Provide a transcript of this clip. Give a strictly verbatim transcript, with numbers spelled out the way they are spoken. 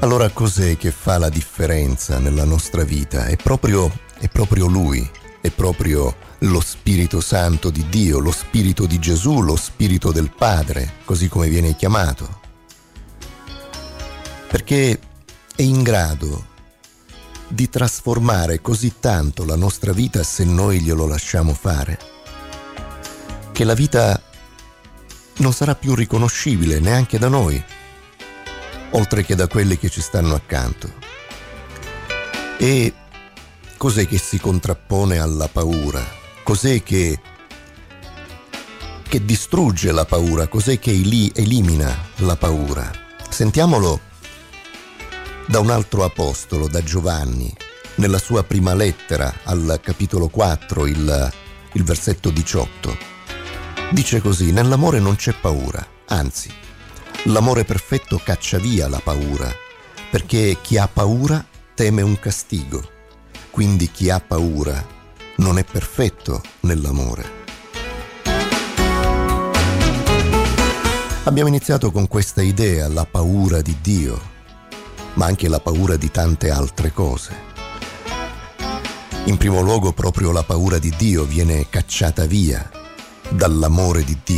Allora cos'è che fa la differenza nella nostra vita? È proprio, è proprio Lui, è proprio lo Spirito Santo di Dio, lo Spirito di Gesù, lo Spirito del Padre, così come viene chiamato. Perché è in grado di trasformare così tanto la nostra vita se noi glielo lasciamo fare, che la vita non sarà più riconoscibile neanche da noi, oltre che da quelli che ci stanno accanto. E cos'è che si contrappone alla paura? Cos'è che, che distrugge la paura? Cos'è che eli- elimina la paura? Sentiamolo da un altro apostolo, da Giovanni, nella sua prima lettera al capitolo quattro, il, il versetto diciotto. Dice così: nell'amore non c'è paura, anzi, l'amore perfetto caccia via la paura, perché chi ha paura teme un castigo. Quindi chi ha paura non è perfetto nell'amore. Abbiamo iniziato con questa idea, la paura di Dio, ma anche la paura di tante altre cose. In primo luogo proprio la paura di Dio viene cacciata via dall'amore di Dio.